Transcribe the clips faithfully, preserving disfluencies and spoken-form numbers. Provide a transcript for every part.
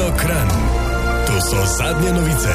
Radio Kranj. To so zadnje novice.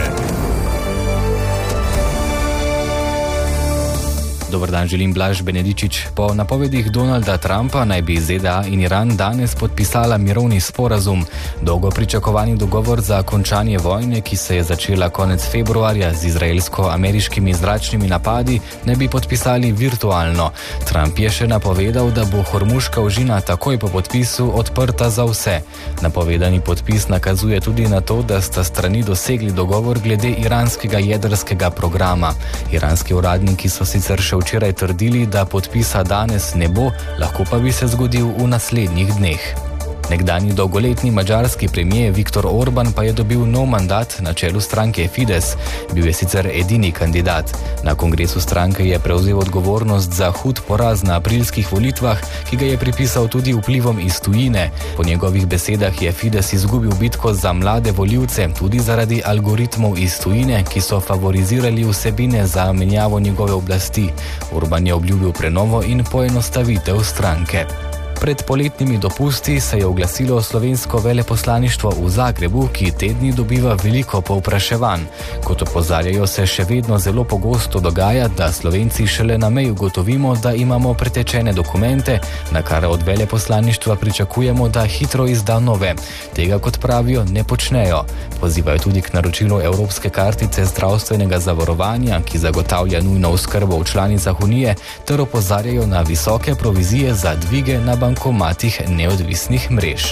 Dobar dan, želim Blaž Benedičič. Po napovedih Donalda Trumpa naj bi Z D A in Iran danes podpisala mirovni sporazum. Dolgo pričakovani dogovor za končanje vojne, ki se je začela konec februarja z izraelsko-ameriškimi zračnimi napadi, ne bi podpisali virtualno. Trump je še napovedal, da bo Hormuška ožina takoj po podpisu odprta za vse. Napovedani podpis nakazuje tudi na to, da sta strani dosegli dogovor glede iranskega jedrskega programa. Iranski uradniki so sicer še včeraj trdili, da podpisa danes ne bo, lahko pa bi se zgodil v naslednjih dneh. Nekdanji dolgoletni madžarski premier Viktor Orban pa je dobil nov mandat na čelu stranke Fides. Bil je sicer edini kandidat. Na kongresu stranke je prevzel odgovornost za hud poraz na aprilskih volitvah, ki ga je pripisal tudi vplivom iz tujine. Po njegovih besedah je Fides izgubil bitko za mlade volivce tudi zaradi algoritmov iz tujine, ki so favorizirali vsebine za menjavo njegove oblasti. Orban je obljubil prenovo in poenostavitev stranke. Pred poletnimi dopusti se je oglasilo slovensko veleposlaništvo v Zagrebu, ki te dni dobiva veliko povpraševanj. Kot opozarjajo, se še vedno zelo pogosto dogaja, da Slovenci šele na meji ugotovimo, da imamo pretečene dokumente, na kar od veleposlaništva pričakujemo, da hitro izda nove. Tega, kot pravijo, ne počnejo. Pozivajo tudi k naročilu evropske kartice zdravstvenega zavarovanja, ki zagotavlja nujno oskrbo v članicah Unije, ter opozarjajo na visoke provizije za dvige na bankomatih neodvisnih mrež.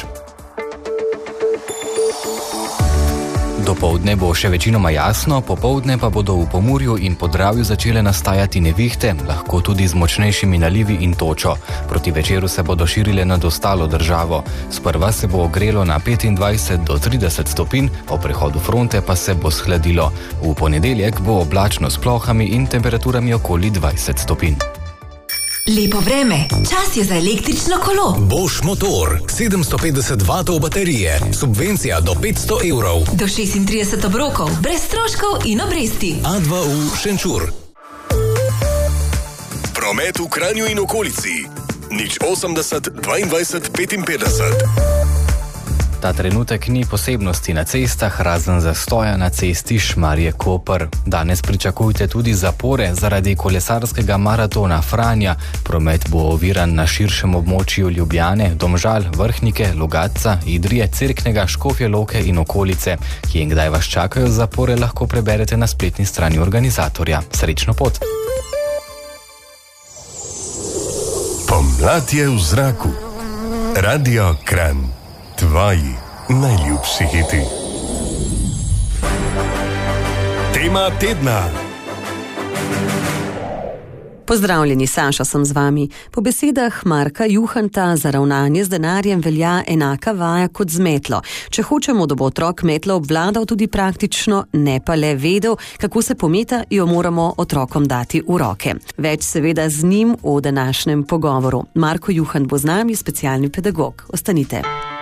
Dopoldne bo še večinoma jasno, popoldne pa bodo v Pomurju in Podravju začele nastajati nevihte, lahko tudi z močnejšimi nalivi in točo. Proti večeru se bodo širile nad ostalo državo. Sprva se bo ogrelo na petindvajset do trideset stopinj, po prehodu fronte pa se bo shladilo. V ponedeljek bo oblačno s plohami in temperaturami okoli dvajset stopinj. Lepo vreme, čas je za električno kolo. Bosch motor, sedemsto petdeset vatov baterije, subvencija do petsto evrov. Do šestintrideset obrokov, brez stroškov in obresti. A dva U Šenčur. Promet v Kranju in okolici. nič osemdeset dvaindvajset petinpetdeset. Ta trenutek ni posebnosti na cestah, razen zastoja na cesti Šmarje-Koper. Danes pričakujte tudi zapore zaradi kolesarskega maratona Franja. Promet bo oviran na širšem območju Ljubljane, Domžal, Vrhnike, Logatca, Idrije, Cerknega, Škofje Loke in okolice. Kje in kdaj vas čakajo zapore, lahko preberete na spletni strani organizatorja. Srečno pot! Pomlad je v zraku. Radio Kranj. Tvoji najljubši hiti. Tema tedna. Pozdravljeni, Saša sem z vami. Po besedah Marka Juhanta za ravnanje z denarjem velja enaka vaja kot z metlo. Če hočemo, da bo otrok metlo obvladal tudi praktično, ne pa le vedel, kako se pometa, jo moramo otrokom dati v roke. Več seveda z njim v današnjem pogovoru. Marko Juhant bo z nami, specialni pedagog. Ostanite.